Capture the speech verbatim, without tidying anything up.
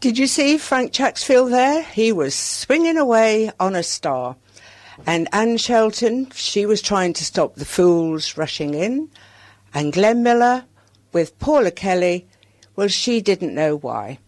Did you see Frank Chaxfield there? He was swinging away on a star. And Anne Shelton, she was trying to stop the fools rushing in. And Glenn Miller with Paula Kelly, well, she didn't know why.